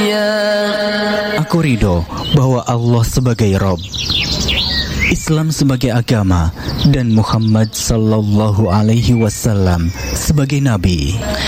Aku ridho bahwa Allah sebagai Rabb, Islam sebagai agama, dan Muhammad sallallahu alaihi wasallam sebagai nabi.